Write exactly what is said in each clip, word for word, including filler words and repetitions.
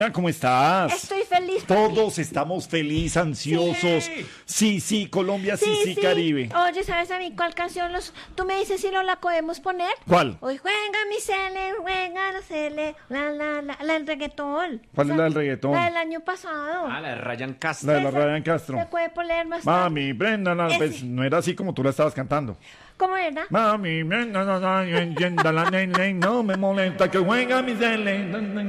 ¿Cómo estás? Estoy feliz. Todos estamos felices, ansiosos. Sí, sí, sí Colombia, sí, sí, sí, Caribe. Oye, ¿sabes a mí cuál canción los... tú me dices si no la podemos poner? ¿Cuál? Hoy juega mi cele, juega la cele, la, la, la, la del reggaetón. ¿Cuál O sea, es la del reggaetón? La del año pasado. Ah, la de Ryan Castro. La de la Esa, Ryan Castro. ¿se puede poner más tarde? Mami, Brenda, no, pues, Ese. no era así como tú la estabas cantando. ¿Cómo era? Mami, Brenda, no, no, yo entiendo la nene, no me molesta que juega mi cele.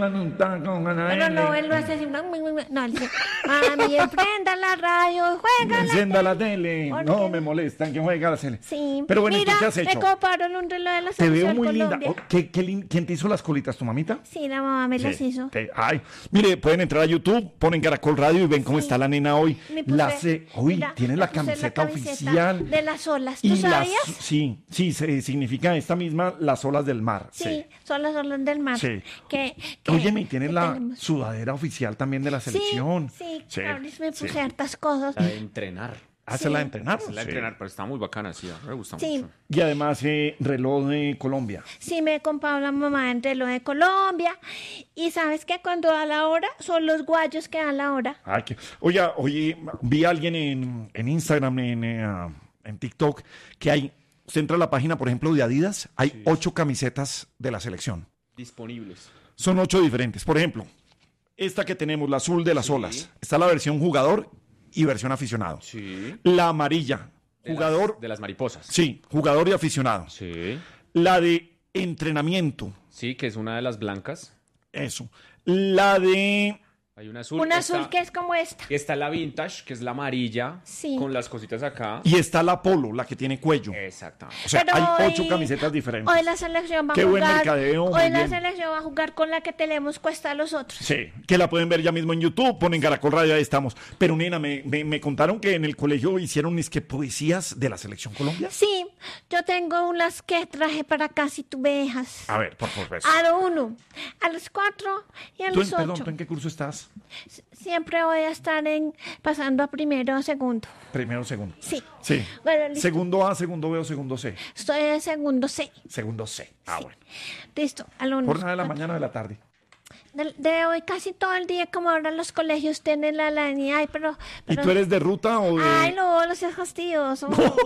Pero no, él lo hace así. No, él dice, mami, prenda la radio, juega la Encienda la tele, ¿Por no qué? me molestan que juega la tele. Sí. Pero bueno, ¿y mira, tú qué has hecho? me compraron un reloj de la Te selección veo muy linda. Colombia. Oh, ¿qué, qué lin- ¿Quién te hizo las colitas, tu mamita? Sí, la mamá me las Sí, hizo. te- ay, mire, pueden entrar a YouTube, ponen Caracol Radio y ven cómo está la nena hoy. Me puse- la ce- uy, mira, tiene me la puse camiseta, camiseta oficial. de las olas. ¿Tú Y las- sabías? sí, sí, se- significa esta misma, las olas del mar. Sí, son las olas del mar. Sí. Que, que- Oye, me tiene que la tenemos. sudadera oficial también de la selección. Sí, sí, Sí, claro, me sí. puse hartas cosas. La de entrenar. Hacerla de entrenar. Es la de Sí. entrenar, pero está muy bacana, sí. Me gusta Sí. mucho. Y además, eh, reloj de Colombia. Sí, me he comprado la mamá entre lo de Colombia. Y sabes que cuando da la hora, son los guayos que dan la hora. Ay, que... Oye, oye, vi a alguien en, en Instagram, en, eh, en TikTok, que hay, usted entra a la página, por ejemplo, de Adidas, hay Sí. ocho camisetas de la selección. Disponibles. Son ocho diferentes. Por ejemplo, esta que tenemos, la azul de las Sí. olas, está la versión jugador y versión aficionado. Sí. La amarilla, De jugador, las, de las mariposas. sí, jugador y aficionado. Sí. La de entrenamiento, Sí, que es una de las blancas. eso. La de... Hay una azul. Un esta- azul que es como esta. Está la vintage, que es la amarilla. Sí. Con las cositas acá. Y está la polo, la que tiene cuello. Exactamente. O sea, Pero hay hoy- ocho camisetas diferentes. Hoy la selección va Qué a buen jugar. mercadeo, muy hoy la bien. selección va a jugar con la que tenemos cuesta a los otros. Sí, que la pueden ver ya mismo en YouTube, ponen Caracol Radio, ahí estamos. Pero nena, me, me, me contaron que en el colegio hicieron es que poesías de la Selección Colombia. Sí, yo tengo unas que traje para acá si tú me dejas. A ver, por favor. A lo uno, a los cuatro y a ¿Tú en, los perdón, ocho. ¿tú en qué curso estás? S- Siempre voy a estar en pasando a primero o segundo. Primero, segundo. Sí. Sí. Bueno, listo. Segundo A, segundo B o segundo C. Estoy en segundo C. Segundo C. Ah, bueno. Listo, al uno. Por nada de la mañana o de la tarde. De, de hoy casi todo el día, como ahora los colegios tienen la línea. Ay, pero, ¿Y pero- tú eres de ruta o de...? Ay, no, no seas fastidioso.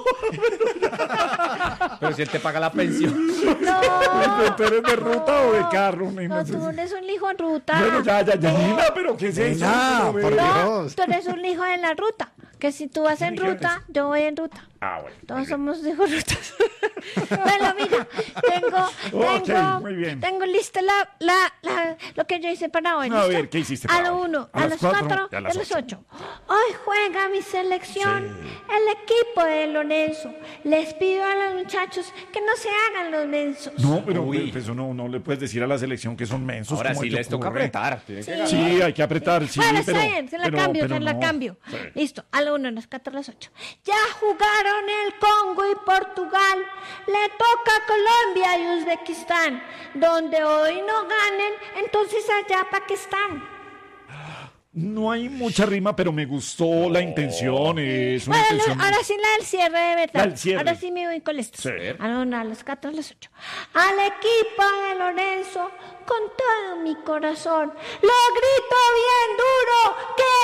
Pero si él te paga la pensión. No. ¿Tú eres de ruta o de carro? No, tú eres un hijo en ruta. Bueno, ya, ya, ya, nena, pero ¿qué es eso? Nena, Pero, por ve. No, Dios. tú eres un hijo en la ruta. Que si tú vas en ¿Quién ruta, yo voy en ruta. Ah, bueno. Todos somos hijos rutas. Bueno, mira, tengo, Ok, tengo, muy bien. tengo lista la, la, la, lo que yo hice para hoy. A ¿listo? ver, ¿qué hiciste A para lo hoy? uno, A a, las los cuatro cuatro, y a y a las los ocho. ocho. Hoy juega mi selección, el equipo de Lorenzo. Les pido a los muchachos que no se hagan los mensos. No, pero Uy. pues, eso no, no le puedes decir a la selección que son mensos. Ahora ¿cómo sí te les toca ocurre? apretar. Tienen que ganar. Sí, hay que apretar, sí, Bueno, pero... está bien, se la pero- cambio, pero se la no. cambio. Sí. Listo, a la una, a las cuatro, a las ocho. Ya jugaron el Congo y Portugal. Le toca a Colombia y Uzbekistán. Donde hoy no ganen, entonces allá Pakistán. No hay mucha rima, pero me gustó la intención. Es una Bueno, intención... ahora sí la del cierre de verdad. La del cierre. Ahora sí me voy con esto. Sí. A la una, a las cuatro, a las ocho. Al equipo de Lorenzo, con todo mi corazón, lo grito bien duro,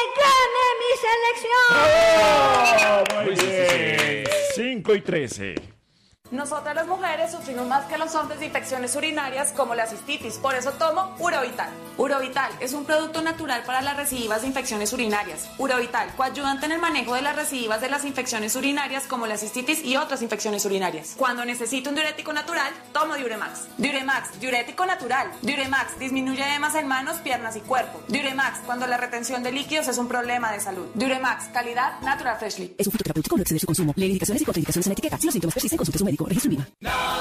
que gane mi selección. ¡Oh, muy Uy, sí, bien! sí, cinco y trece. Nosotras las mujeres sufrimos más que los hombres de infecciones urinarias como la cistitis, por eso tomo Urovital. Urovital es un producto natural para las recidivas de infecciones urinarias. Urovital, coayudante en el manejo de las recidivas de las infecciones urinarias como la cistitis y otras infecciones urinarias. Cuando necesito un diurético natural, tomo Diuremax. Diuremax, diurético natural. Diuremax disminuye edemas en manos, piernas y cuerpo. Diuremax, cuando la retención de líquidos es un problema de salud. Diuremax, calidad Natural Freshly. Es un fitoterapéutico, no exceder su consumo. Lee indicaciones y contraindicaciones en etiqueta. Si los síntomas persisten, consulte a su médico. Registro INVIMA.